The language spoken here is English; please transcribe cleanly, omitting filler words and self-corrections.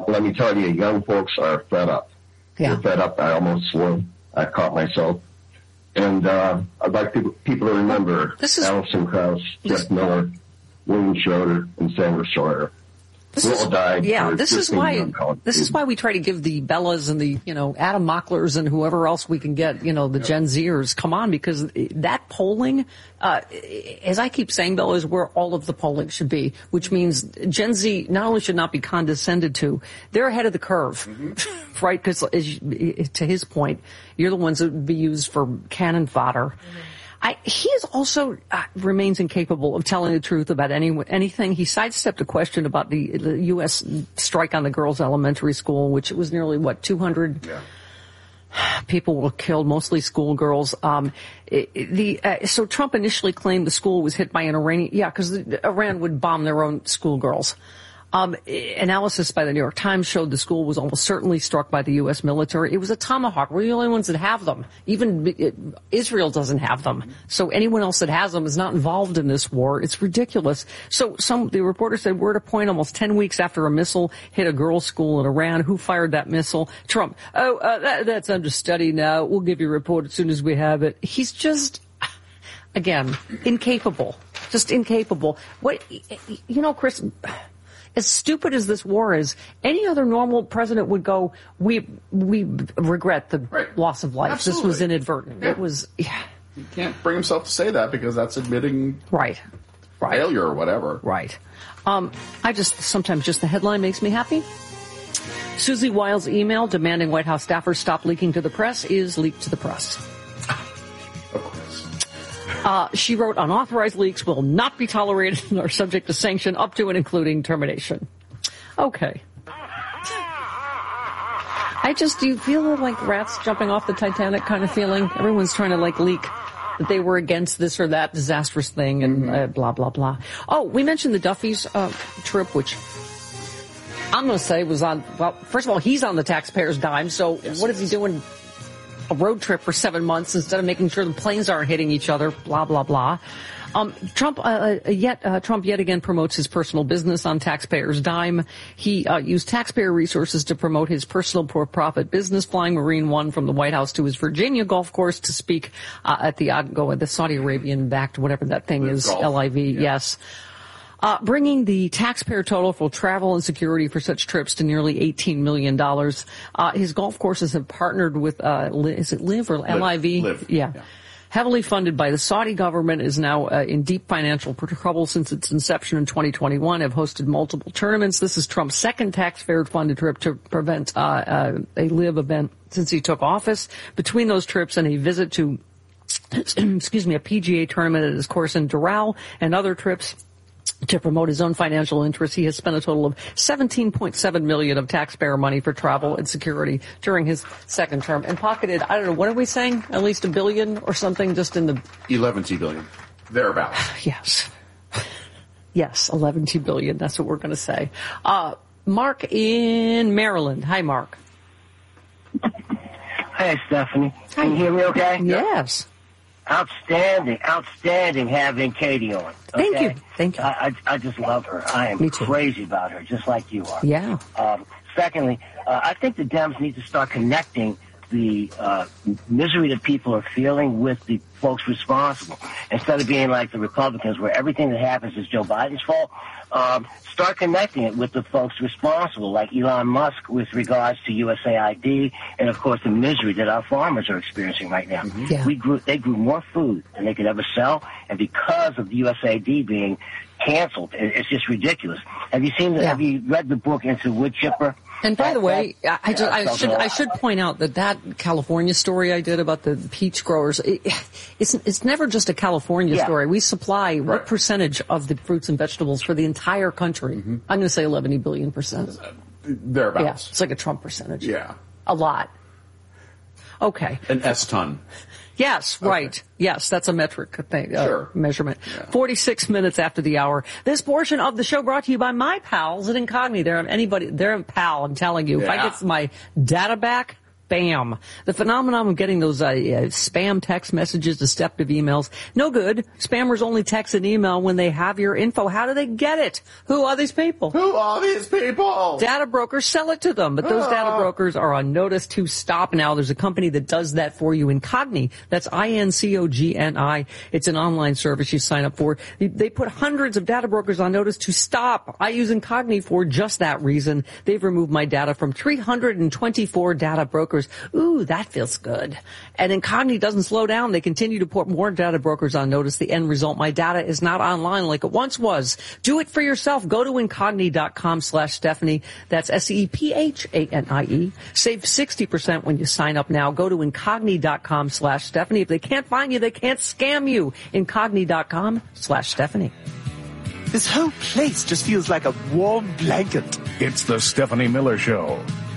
let me tell you, young folks are fed up. Yeah. They're fed up. I almost swore. I caught myself. And I'd like people to remember Alison Krauss, Jeff Miller, William Schroeder, and Sandra Sawyer. This is why we try to give the Bellas and the, Adam Mocklers and whoever else we can get, the Gen Zers come on, because that polling, as I keep saying, Bella, is where all of the polling should be, which means Gen Z not only should not be condescended to, they're ahead of the curve, right? Because to his point, you're the ones that would be used for cannon fodder. He is also remains incapable of telling the truth about anything. He sidestepped a question about the U.S. strike on the girls' elementary school, which it was nearly 200 people were killed, mostly schoolgirls. So Trump initially claimed the school was hit by an Iranian, because Iran would bomb their own schoolgirls. Analysis by the New York Times showed the school was almost certainly struck by the U.S. military. It was a Tomahawk. We're the only ones that have them. Even Israel doesn't have them. So anyone else that has them is not involved in this war. It's ridiculous. So the reporter said, we're at a point almost 10 weeks after a missile hit a girls' school in Iran. Who fired that missile? Trump. That's under study now. We'll give you a report as soon as we have it. He's just, again, incapable. Just incapable. Chris, as stupid as this war is, any other normal president would go, we regret the loss of life. Absolutely. This was inadvertent. Yeah. It was... He can't bring himself to say that because that's admitting failure or whatever. Right. Sometimes just the headline makes me happy. Susie Wiles' email demanding White House staffers stop leaking to the press is leaked to the press. Of course. She wrote, unauthorized leaks will not be tolerated and are subject to sanction up to and including termination. Okay. Do you feel like rats jumping off the Titanic kind of feeling? Everyone's trying to leak that they were against this or that disastrous thing and blah, blah, blah. Oh, we mentioned the Duffy's trip, which I'm going to say was first of all, he's on the taxpayer's dime, so what is he doing? A road trip for 7 months instead of making sure the planes aren't hitting each other, blah, blah, blah. Trump yet again promotes his personal business on taxpayers' dime. He used taxpayer resources to promote his personal for-profit business, flying Marine One from the White House to his Virginia golf course to speak at the Saudi Arabian-backed, whatever that thing is, LIV, yes. Bringing the taxpayer total for travel and security for such trips to nearly $18 million. His golf courses have partnered with, is it LIV or LIV? LIV. Yeah. Heavily funded by the Saudi government, is now in deep financial trouble since its inception in 2021, have hosted multiple tournaments. This is Trump's second taxpayer-funded trip to prevent a LIV event since he took office. Between those trips and a visit to, a PGA tournament at his course in Doral and other trips to promote his own financial interests, he has spent a total of $17.7 million of taxpayer money for travel and security during his second term, and pocketed, I don't know, what are we saying? At least $1 billion or something, just in the 11 billion, thereabouts. Yes, 11 billion. That's what we're going to say. Mark in Maryland. Hi, Mark. Hi, Stephanie. Hi. Can you hear me okay? Yes. Outstanding having Katie on. Okay? Thank you. I just love her. I am crazy about her, just like you are. Yeah. Secondly, I think the Dems need to start connecting the misery that people are feeling with the folks responsible. Instead of being like the Republicans where everything that happens is Joe Biden's fault, start connecting it with the folks responsible, like Elon Musk with regards to USAID and, of course, the misery that our farmers are experiencing right now. Mm-hmm. Yeah. They grew more food than they could ever sell, and because of the USAID being canceled, it's just ridiculous. Have you read the book Into Wood Chipper? And by the way, I should point out that California story I did about the peach growers, it's never just a California story. We supply what percentage of the fruits and vegetables for the entire country? Mm-hmm. I'm going to say 11 billion %. Thereabouts. Yeah, it's like a Trump percentage. Yeah. A lot. Okay. An S-ton. Yes, right. Okay. Yes, that's a metric thing, measurement. Yeah. 46 minutes after the hour. This portion of the show brought to you by my pals at Incogni. They're a pal, I'm telling you. Yeah. If I get my data back, spam. The phenomenon of getting those spam text messages, deceptive emails, no good. Spammers only text and email when they have your info. How do they get it? Who are these people? Who are these people? Data brokers sell it to them, but those data brokers are on notice to stop now. There's a company that does that for you, Incogni. That's INCOGNI. It's an online service you sign up for. They put hundreds of data brokers on notice to stop. I use Incogni for just that reason. They've removed my data from 324 data brokers. Ooh, that feels good. And Incogni doesn't slow down. They continue to put more data brokers on notice. The end result, my data is not online like it once was. Do it for yourself. Go to Incogni.com/Stephanie. That's SEPHANIE. Save 60% when you sign up now. Go to Incogni.com/Stephanie. If they can't find you, they can't scam you. Incogni.com/Stephanie. This whole place just feels like a warm blanket. It's the Stephanie Miller Show.